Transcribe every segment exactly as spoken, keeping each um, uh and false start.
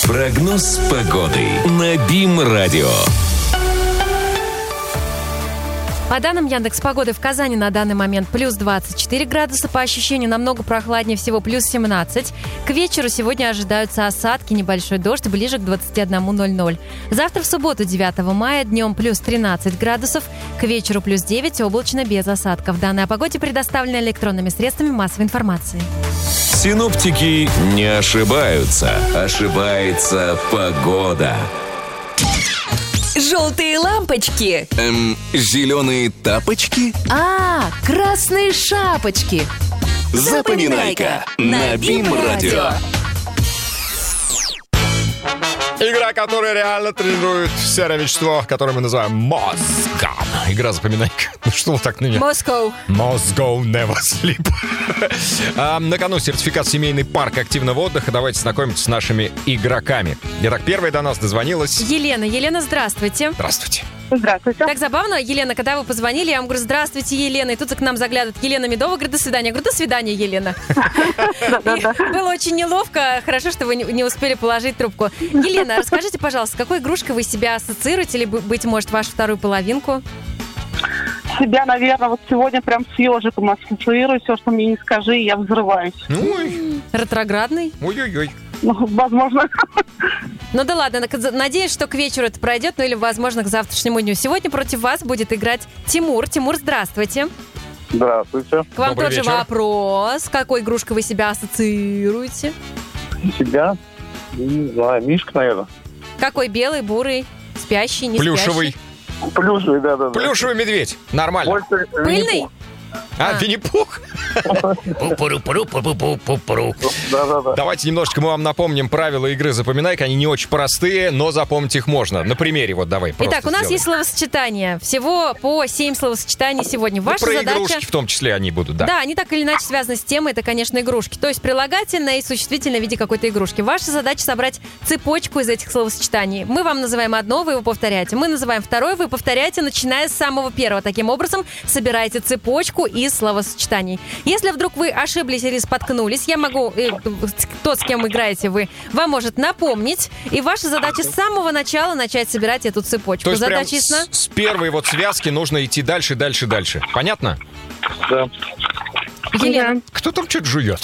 Прогноз погоды на БИМ-радио. По данным Яндекс.Погоды, в Казани на данный момент плюс двадцать четыре градуса, по ощущению намного прохладнее, всего плюс семнадцать. К вечеру сегодня ожидаются осадки, небольшой дождь ближе к двадцати одному ноль ноль. Завтра в субботу, девятого мая, днем плюс тринадцать градусов, к вечеру плюс девять, облачно без осадков. Данные о погоде предоставлены электронными средствами массовой информации. Синоптики не ошибаются. Ошибается погода. Желтые лампочки. Эм, зеленые тапочки? А, красные шапочки. Запоминай-ка на БИМ-радио. Игра, которая реально тренирует серое вещество, которое мы называем мозгом. Игра «Запоминай-ка». Ну что вы так на меня? Moscow. Moscow never sleep. а, на кону сертификат «Семейный парк активного отдыха». Давайте знакомиться с нашими игроками. Итак, первая до нас дозвонилась. Елена. Елена, здравствуйте. Здравствуйте. Здравствуйте. Так забавно, Елена, когда вы позвонили, я вам говорю: здравствуйте, Елена. И тут к нам заглядывает Елена Медова, говорит: до свидания. Я говорю: до свидания, Елена. Было очень неловко. Хорошо, что вы не успели положить трубку. Елена, расскажите, пожалуйста, с какой игрушкой вы себя ассоциируете, или, быть может, вашу вторую половинку? Себя, наверное, вот сегодня прям с ежиком ассоциирую. Все, что мне не скажи, я взрываюсь. Ой. Ретроградный? Ой-ой-ой. Ну, возможно. Ну да ладно, надеюсь, что к вечеру это пройдет, ну или, возможно, к завтрашнему дню. Сегодня против вас будет играть Тимур. Тимур, здравствуйте. Здравствуйте. К вам Добрый тот же вечер. вопрос. С какой игрушкой вы себя ассоциируете? Себя? Не знаю, Мишка, наверное. Какой? Белый, бурый, спящий, не Плюшевый. спящий? Плюшевый, да-да-да. Плюшевый медведь. Нормально. Больше Пыльный? А, А. Винни-Пух? Да-да-да. Давайте немножечко мы вам напомним правила игры «Запоминай-ка». Они не очень простые, но запомнить их можно. На примере вот давай просто Итак, у нас сделаем. есть словосочетания. Всего по семь словосочетаний сегодня. Ну, Ваша про задача... игрушки в том числе они будут, да. Да, они так или иначе связаны с темой, это, конечно, игрушки. То есть прилагательное и существительное в виде какой-то игрушки. Ваша задача собрать цепочку из этих словосочетаний. Мы вам называем одно, вы его повторяете. Мы называем второе, вы повторяете, начиная с самого первого. Таким образом, собираете цепочку из словосочетаний. Если вдруг вы ошиблись или споткнулись, я могу, э, тот, с кем играете вы, вам может напомнить. И ваша задача с самого начала начать собирать эту цепочку. То есть прям Задача ясна? с, с первой вот связки нужно идти дальше, дальше, дальше. Понятно? Да. Елена. Кто там что-то жует?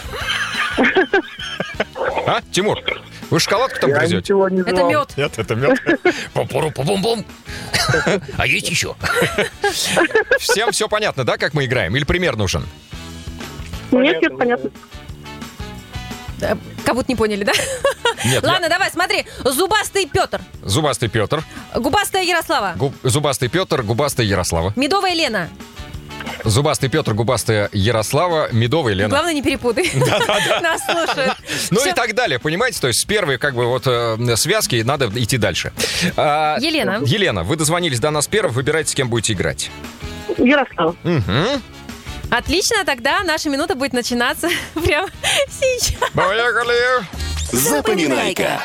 А, Тимур, вы шоколадку там Я грызете? ничего не Это знал. мед. Нет, это мед. Пум-пум-пум-пум. А есть еще? Всем все понятно, да, как мы играем? Или пример нужен? Нет, нет, понятно. Да, как будто не поняли, да? Нет, Ладно, давай, смотри. Зубастый Петр. я- Зубастый Петр. Губастая Ярослава. Гу- Зубастый Петр, губастая Ярослава. Медовая Лена. Зубастый Петр, губастая Ярослава, медовая Лена. Главное, не перепутай. Нас слушают. Ну Всё. и так далее, понимаете? То есть с первой как бы вот э, связки надо идти дальше. А, Елена. Елена, вы дозвонились до нас первым, выбирайте, с кем будете играть. Ярослав. Угу. Отлично, тогда наша минута будет начинаться прямо сейчас. Поехали! Запоминай-ка.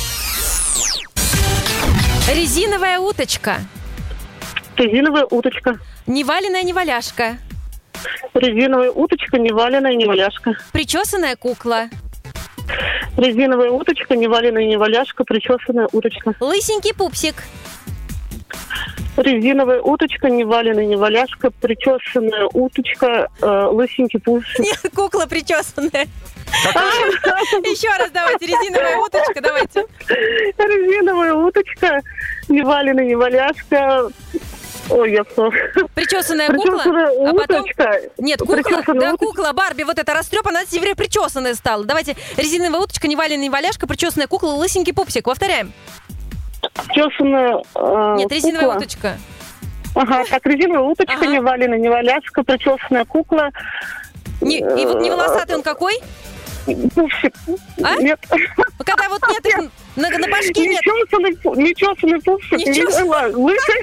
Резиновая уточка. Резиновая уточка. Неваленая неваляшка. Резиновая уточка, неваленая неваляшка. Причесанная кукла. Резиновая уточка, неваленая неваляшка, причесанная уточка. Лысенький пупсик. Резиновая уточка, неваленая неваляшка, причесанная уточка, э, лысенький пушек. Нет, кукла причесанная. Еще раз давайте. Резиновая уточка, давайте. Резиновая уточка, неваленая неваляшка. Ой, я все. Причесанная кукла, Причесанная а потом... уточка. Нет, кукла, Причесанная да, уточка. кукла, Барби, вот эта растрепанная, она теперь причесанная стала. Давайте. Резиновая уточка, неваленая неваляшка, причесанная кукла, лысенький пупсик. Повторяем. Причесанная э, Нет, резиновая кукла. уточка. Ага, так, резиновая уточка, Ага. неваленая неваляшка, причесанная кукла. Не- и вот не волосатый он какой? Пупсик. А? Нет. Когда вот нет их на, на башке нет. Нечесанный, пу- нечесанный пупсик. Нечесанный. Не- ладно, лысый.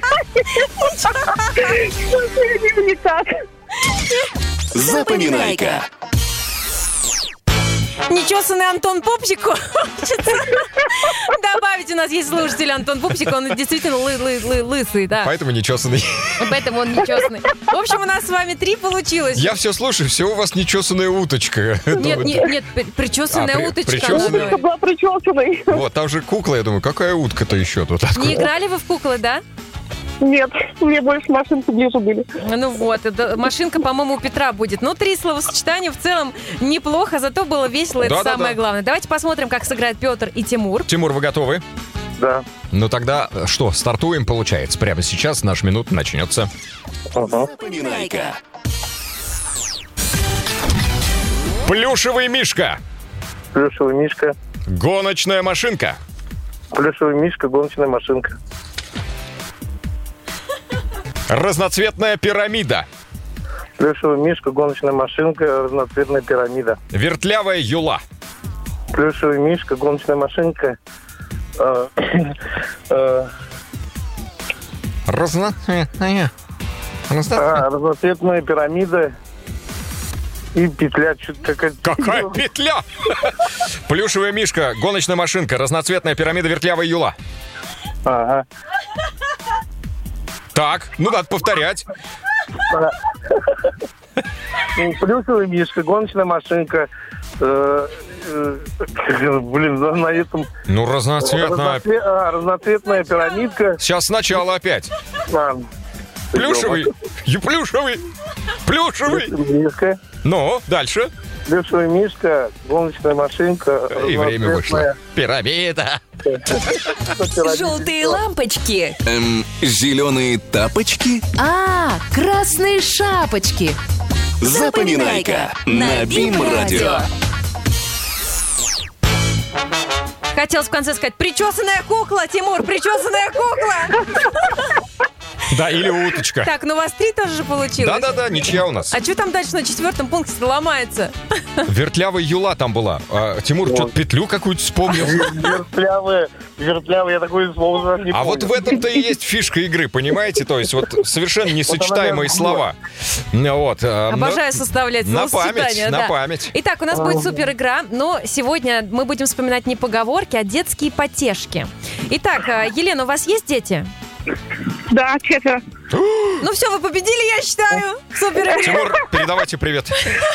Что-то не так. Запоминай-ка. Нечесанный Антон Пупсик хочется добавить. У нас есть слушатель Антон Пупсик, он действительно лы- лы- лы- лысый, да. Поэтому нечесанный. Поэтому он нечесанный. В общем, у нас с вами три получилось. Я все слушаю, все у вас нечесанная уточка. Нет, нет, нет, при- причесанная А, при- уточка. причесанная. Уточка была причесанной. Вот, там же кукла, я думаю, какая утка-то еще тут? Не играли вы в куклы, да? Нет, мне больше машинки ближе были. Ну вот, это машинка, по-моему, у Петра будет. Ну, три словосочетания в целом неплохо, зато было весело, это Да-да-да. самое главное. Давайте посмотрим, как сыграют Петр и Тимур. Тимур, вы готовы? Да. Ну тогда что, стартуем, получается. Прямо сейчас наша минута начнется. Ага. Запоминайка. Плюшевый мишка. Плюшевый мишка. Гоночная машинка. Плюшевый мишка, гоночная машинка. Разноцветная пирамида. Плюшевый мишка, гоночная машинка, разноцветная пирамида. Вертлявая юла. Плюшевый мишка, гоночная машинка. э, э, Разноцветная. Разно- а, разноцветная пирамида. И петля. Чё-то какая-то... Какая петля! Плюшевая мишка, гоночная машинка, разноцветная пирамида, вертлявая юла. Ага. Так, ну надо повторять. Плюшевый мишка, гоночная машинка. э, э, Блин, на на этом... Ну, разноцветная. Разноцве- а, разноцветная пирамидка. Сейчас сначала опять. А, Плюшевый, ю- плюшевый, плюшевый. Мишка. Ну, дальше. Плюшевый мишка, гоночная машинка. И время вышло. разноцветная Пирамида. пирамида. Желтые лампочки. Эм, зеленые тапочки. А, красные шапочки. Запоминайка. На Бим-радио. Хотелось в конце сказать, причесанная кукла, Тимур, причесанная кукла. Да, или уточка. Так, ну у вас три тоже же получилось. Да-да-да, ничья у нас. А что там дальше на четвертом пункте ломается? Вертлявая юла там была. А, Тимур что-то петлю какую-то вспомнил. Вертлявая, вертлявая, я такой слово даже не А вот в помню. этом-то и есть фишка игры, понимаете? То есть вот совершенно несочетаемые слова. Ну Вот. а, но- Обожаю составлять На словосочетания, память, на да. память. Итак, у нас будет супер игра, но сегодня мы будем вспоминать не поговорки, а детские потешки. Итак, э, Елена, у вас есть дети? Да, четверо. Ну все, вы победили, я считаю. Супер игра. Тимур, передавайте привет.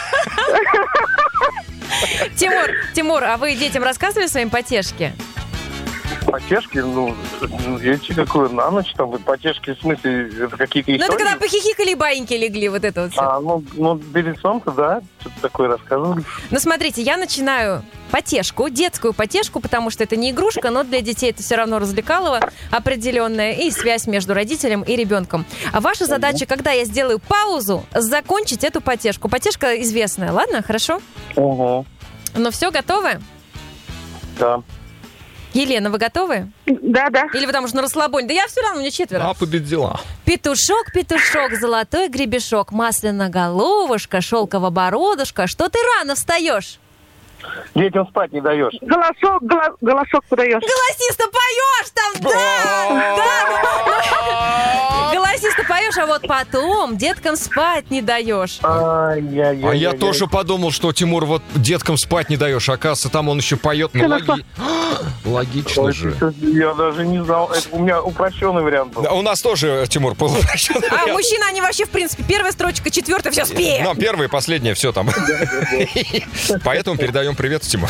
Тимур, Тимур, а вы детям рассказывали своим потешки? Потешки, ну, видите, какое на ночь там, вот потешки, в смысле, это какие-то Ну это истории? когда похихикали и баиньки легли, вот это вот всё. А, ну, ну, перед сном-то, да, что-то такое рассказывали. Ну смотрите, я начинаю потешку, детскую потешку, потому что это не игрушка, но для детей это все равно развлекалово определенная и связь между родителем и ребенком. А ваша задача, когда я сделаю паузу, закончить эту потешку. Потешка известная, ладно? Хорошо? Угу. Ну все, готовы? Да. Елена, вы готовы? Да, да. Или вы там уже на расслабоне? Да я все равно, у меня четверо. А, победила. Петушок, петушок, золотой гребешок, масляная головушка, шелковая бородушка. Что ты рано встаешь? Детям спать не даешь. Голосок, гола- голосок подаешь. Голосисто поешь там, да! Да! Голосисто поешь, а вот потом деткам спать не даешь. Ай-яй-яй-яй. А я тоже подумал, что, Тимур, вот деткам спать не даешь. Оказывается, там он еще поет. Ну, логи- логично Ой, же. ты- Я даже не знал. Это у меня упрощенный вариант был. Да, у нас тоже, Тимур, полупрощенный А вариант. мужчины, они вообще, в принципе, первая строчка, четвертая, все, спеем. Нам первое и последнее, все там. Поэтому передаем привет, Тимур.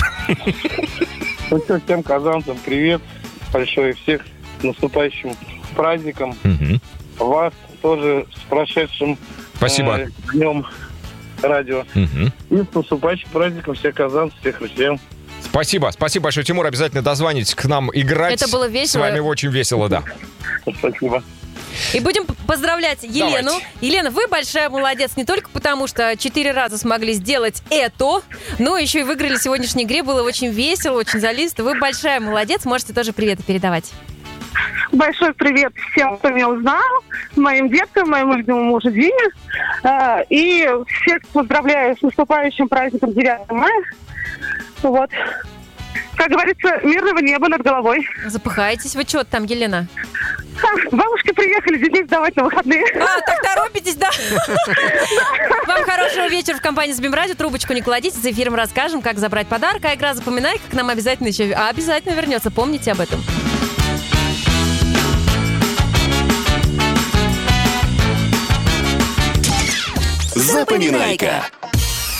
Ну что, всем казанцам привет. Большое всех с наступающим праздником. Мгм. Вас тоже с прошедшим Спасибо. э, днем радио. Мгм. И с наступающим праздником всех казанцев, всех россиян. Спасибо, спасибо большое, Тимур. Обязательно дозвонитесь к нам играть. Это было весело. С вами очень весело, да. Спасибо. И будем поздравлять Елену. Давайте. Елена, вы большая молодец не только потому, что четыре раза смогли сделать это, но еще и выиграли в сегодняшней игре. Было очень весело, очень залисто. Вы большая молодец. Можете тоже приветы передавать. Большой привет всем, кто меня узнал, моим деткам, моему любимому мужу Диме. А, И всех поздравляю с наступающим праздником девятого мая. Вот. Как говорится, мирного неба над головой. Запыхаетесь. Вы что там, Елена? Бабушки приехали детей сдавать на выходные. А, так торопитесь, да? Вам хорошего вечера в компании с БИМ-радио. Трубочку не кладите, за эфиром расскажем, как забрать подарок. А игра «Запоминай», как нам обязательно еще... А, обязательно вернется, помните об этом. Запоминайка.